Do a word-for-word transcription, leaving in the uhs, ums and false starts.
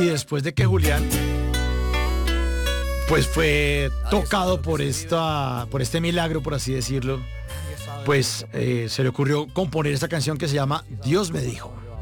y después de que Julián pues fue tocado por esta, por este milagro, por así decirlo, pues eh, se le ocurrió componer esta canción que se llama Dios me dijo.